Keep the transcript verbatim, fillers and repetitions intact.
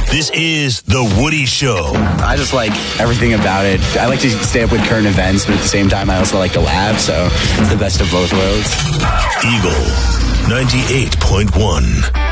This is The Woody Show. I just like everything about it. I like to stay up with current events, but at the same time, I also like to laugh, so it's the best of both worlds. Eagle ninety-eight point one.